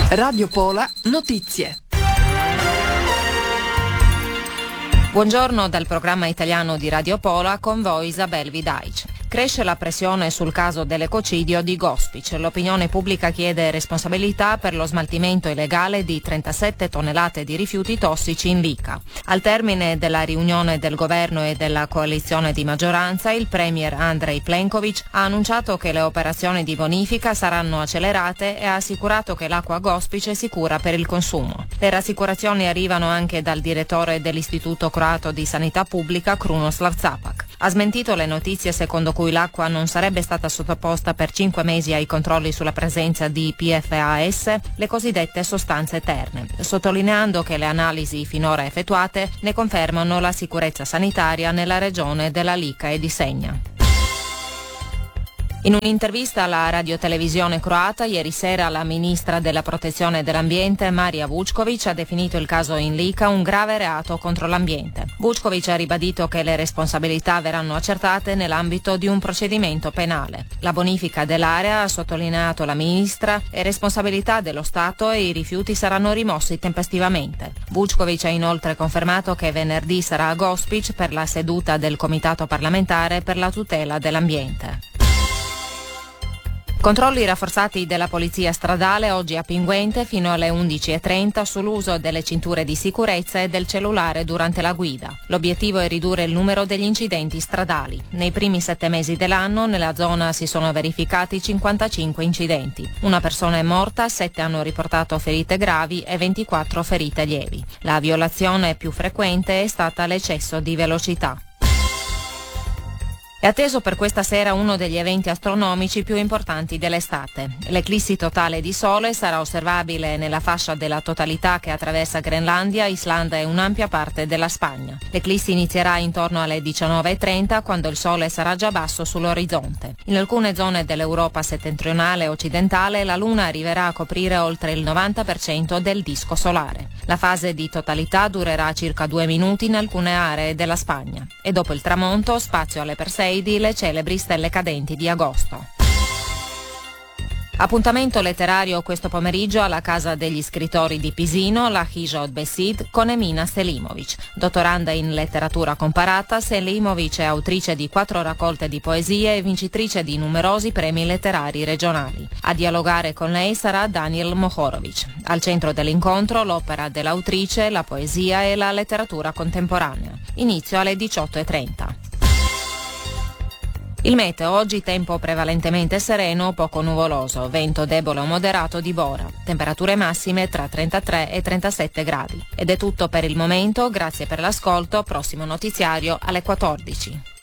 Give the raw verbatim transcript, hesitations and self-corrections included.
Radio Pola Notizie. Buongiorno dal programma italiano di Radio Pola, con voi Isabel Vidaic. Cresce la pressione sul caso dell'ecocidio di Gospic. L'opinione pubblica chiede responsabilità per lo smaltimento illegale di trentasette tonnellate di rifiuti tossici in Lica. Al termine della riunione del governo e della coalizione di maggioranza, il premier Andrej Plenković ha annunciato che le operazioni di bonifica saranno accelerate e ha assicurato che l'acqua Gospic è sicura per il consumo. Le rassicurazioni arrivano anche dal direttore dell'Istituto croato di sanità pubblica, Krunoslav Capak. Ha smentito le notizie secondo cui l'acqua non sarebbe stata sottoposta per cinque mesi ai controlli sulla presenza di P F A S, le cosiddette sostanze eterne, sottolineando che le analisi finora effettuate ne confermano la sicurezza sanitaria nella regione della Lica e di Segna. In un'intervista alla radiotelevisione croata, ieri sera la ministra della protezione dell'ambiente, Marija Vučković, ha definito il caso in Lica un grave reato contro l'ambiente. Vučković ha ribadito che le responsabilità verranno accertate nell'ambito di un procedimento penale. La bonifica dell'area, ha sottolineato la ministra, è responsabilità dello Stato e i rifiuti saranno rimossi tempestivamente. Vučković ha inoltre confermato che venerdì sarà a Gospic per la seduta del Comitato parlamentare per la tutela dell'ambiente. Controlli rafforzati della polizia stradale oggi a Pinguente fino alle undici e trenta sull'uso delle cinture di sicurezza e del cellulare durante la guida. L'obiettivo è ridurre il numero degli incidenti stradali. Nei primi sette mesi dell'anno nella zona si sono verificati cinquantacinque incidenti. Una persona è morta, sette hanno riportato ferite gravi e ventiquattro ferite lievi. La violazione più frequente è stata l'eccesso di velocità. È atteso per questa sera uno degli eventi astronomici più importanti dell'estate. L'eclissi totale di Sole sarà osservabile nella fascia della totalità che attraversa Grenlandia, Islanda e un'ampia parte della Spagna. L'eclissi inizierà intorno alle diciannove e trenta, quando il Sole sarà già basso sull'orizzonte. In alcune zone dell'Europa settentrionale e occidentale la Luna arriverà a coprire oltre il novanta per cento del disco solare. La fase di totalità durerà circa due minuti in alcune aree della Spagna. E dopo il tramonto, spazio alle Perseidi, le celebri stelle cadenti di agosto. Appuntamento letterario questo pomeriggio alla Casa degli Scrittori di Pisino, la Hija od Besid, con Emina Selimović. Dottoranda in letteratura comparata, Selimović è autrice di quattro raccolte di poesie e vincitrice di numerosi premi letterari regionali. A dialogare con lei sarà Daniel Mohorovic. Al centro dell'incontro l'opera dell'autrice, la poesia e la letteratura contemporanea. Inizio alle diciotto e trenta. Il meteo: oggi tempo prevalentemente sereno, poco nuvoloso, vento debole o moderato di Bora, temperature massime tra trentatré e trentasette gradi. Ed è tutto per il momento, grazie per l'ascolto, prossimo notiziario alle quattordici.